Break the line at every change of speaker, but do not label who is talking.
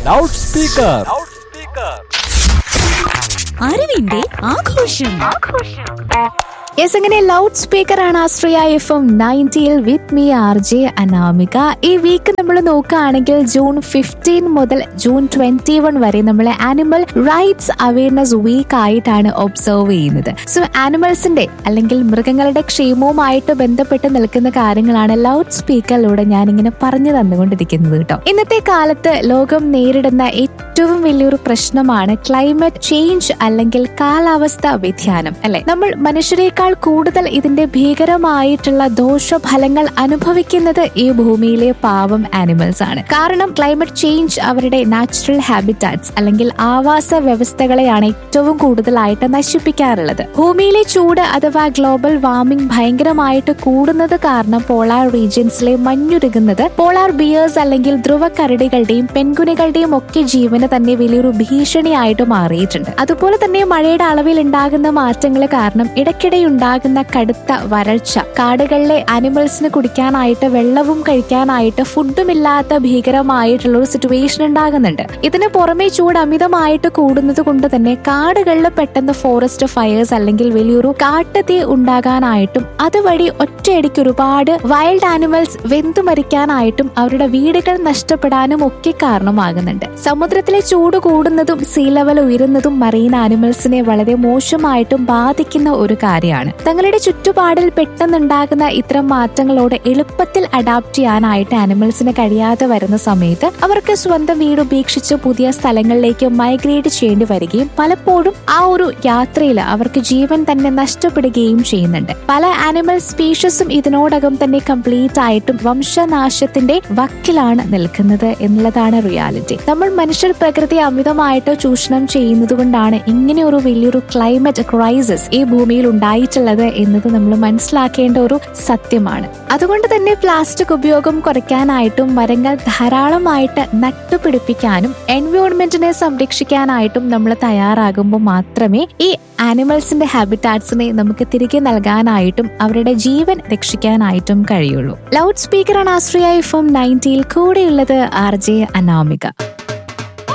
Loud speaker.
അറിവിന്റെ ആഘോഷം.
Yes, അങ്ങനെ ലൗഡ് സ്പീക്കർ ആണ് ആശ്രയ FM 90 with me RJ Anamika. ഈ വീക്ക് നമ്മൾ നോക്കുകയാണെങ്കിൽ ജൂൺ 15 മുതൽ ജൂൺ 21 വരെ നമ്മൾ ആനിമൽ റൈറ്റ്സ് അവയർനെസ് വീക്ക് ആയിട്ടാണ് ഒബ്സർവ് ചെയ്യുന്നത്. സോ ആനിമൽസിന്റെ അല്ലെങ്കിൽ മൃഗങ്ങളുടെ ക്ഷേമവുമായിട്ട് ബന്ധപ്പെട്ട് നിൽക്കുന്ന കാര്യങ്ങളാണ് ലൗഡ് സ്പീക്കറിലൂടെ ഞാനിങ്ങനെ പറഞ്ഞു തന്നുകൊണ്ടിരിക്കുന്നത് കേട്ടോ. ഇന്നത്തെ കാലത്ത് ലോകം നേരിടുന്ന ഏറ്റവും വലിയൊരു പ്രശ്നമാണ് ക്ലൈമറ്റ് ചേഞ്ച് അല്ലെങ്കിൽ കാലാവസ്ഥ വ്യതിയാനം അല്ലെ. നമ്മൾ മനുഷ്യരെക്കാൾ കൂടുതൽ ഇതിന്റെ ഭീകരമായിട്ടുള്ള ദോഷഫലങ്ങൾ അനുഭവിക്കുന്നത് ഈ ഭൂമിയിലെ പാവം ആനിമൽസ് ആണ്. കാരണം ക്ലൈമറ്റ് ചേഞ്ച് അവരുടെ നാച്ചുറൽ ഹാബിറ്റാറ്റ്സ് അല്ലെങ്കിൽ ആവാസ വ്യവസ്ഥകളെയാണ് ഏറ്റവും കൂടുതലായിട്ട് നശിപ്പിക്കാറുള്ളത്. ഭൂമിയിലെ ചൂട് അഥവാ ഗ്ലോബൽ വാർമിംഗ് ഭയങ്കരമായിട്ട് കൂടുന്നത് കാരണം പോളാർ റീജിയൻസിലെ മഞ്ഞുരുകുന്നത് പോളാർ ബിയേഴ്സ് അല്ലെങ്കിൽ ധ്രുവ കരടികളുടെയും പെൻഗുനുകളുടെയും ഒക്കെ ജീവന് തന്നെ വലിയൊരു ഭീഷണിയായിട്ട് മാറിയിട്ടുണ്ട്. അതുപോലെ തന്നെ മഴയുടെ അളവിൽ ഉണ്ടാകുന്ന മാറ്റങ്ങൾ കാരണം ഇടയ്ക്കിടെ ഉണ്ടാകുന്ന കടുത്ത വരൾച്ച, കാടുകളിലെ ആനിമൽസിന് കുടിക്കാനായിട്ട് വെള്ളവും കഴിക്കാനായിട്ട് ഫുഡും ഇല്ലാത്ത ഭീകരമായിട്ടുള്ള ഒരു സിറ്റുവേഷൻ ഉണ്ടാകുന്നുണ്ട്. ഇതിന് പുറമെ ചൂട് അമിതമായിട്ട് കൂടുന്നത് കൊണ്ട് തന്നെ കാടുകളിൽ പെട്ടെന്ന് ഫോറസ്റ്റ് ഫയേഴ്സ് അല്ലെങ്കിൽ വലിയൊരു കാട്ടുതീ ഉണ്ടാകാനായിട്ടും അതുവഴി ഒറ്റയടിക്ക് ഒരുപാട് വൈൽഡ് ആനിമൽസ് വെന്തുമരിക്കാനായിട്ടും അവരുടെ വീടുകൾ നഷ്ടപ്പെടാനും ഒക്കെ കാരണമാകുന്നുണ്ട്. സമുദ്രത്തിലെ ചൂട് കൂടുന്നതും സീ ലെവൽ ഉയരുന്നതും മറീൻ ആനിമൽസിനെ വളരെ മോശമായിട്ടും ബാധിക്കുന്ന ഒരു കാര്യമാണ്. തങ്ങളുടെ ചുറ്റുപാടിൽ പെട്ടെന്നുണ്ടാകുന്ന ഇത്തരം മാറ്റങ്ങളോട് എളുപ്പത്തിൽ അഡാപ്റ്റ് ചെയ്യാനായിട്ട് ആനിമൽസിന് കഴിയാതെ വരുന്ന സമയത്ത് അവർക്ക് സ്വന്തം വീട് ഉപേക്ഷിച്ച് പുതിയ സ്ഥലങ്ങളിലേക്ക് മൈഗ്രേറ്റ് ചെയ്യേണ്ടി വരികയും പലപ്പോഴും ആ ഒരു യാത്രയിൽ അവർക്ക് ജീവൻ തന്നെ നഷ്ടപ്പെടുകയും ചെയ്യുന്നുണ്ട്. പല ആനിമൽ സ്പീഷീസും ഇതിനോടകം തന്നെ കംപ്ലീറ്റ് ആയിട്ടും വംശനാശത്തിന്റെ വക്കിലാണ് നിൽക്കുന്നത് എന്നുള്ളതാണ് റിയാലിറ്റി. നമ്മൾ മനുഷ്യർ പ്രകൃതിയെ അമിതമായിട്ട് ചൂഷണം ചെയ്യുന്നത് കൊണ്ടാണ് ഇങ്ങനെ ഒരു വലിയൊരു ക്ലൈമറ്റ് ക്രൈസിസ് ഈ ഭൂമിയിൽ ഉണ്ടായിട്ടുള്ളത് എന്നത് നമ്മൾ മനസ്സിലാക്കേണ്ട ഒരു സത്യമാണ്. അതുകൊണ്ട് തന്നെ പ്ലാസ്റ്റിക് ഉപയോഗം കുറയ്ക്കാനായിട്ടും മരങ്ങൾ ധാരാളമായിട്ട് നട്ടുപിടിപ്പിക്കാനും എൻവയോൺമെന്റിനെ സംരക്ഷിക്കാനായിട്ടും നമ്മൾ തയ്യാറാകുമ്പോൾ മാത്രമേ ഈ ആനിമൽസിന്റെ ഹാബിറ്റാറ്റ്സിനെ നമുക്ക് തിരികെ നൽകാനായിട്ടും അവരുടെ ജീവൻ രക്ഷിക്കാനായിട്ടും കഴിയുള്ളൂ. ലൗഡ് സ്പീക്കറാണ് ആശ്രയ FM 90 കൂടെയുള്ളത് RJ അനാമിക.